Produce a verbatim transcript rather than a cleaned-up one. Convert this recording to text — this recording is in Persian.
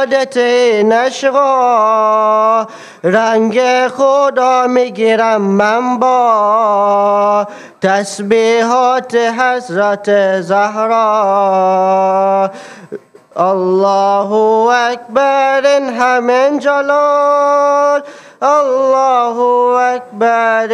یادت نشغا رنگ خدا میگیرم من با تسبیحات حضرت زهرا. الله اکبر این همین جلال، الله اکبر.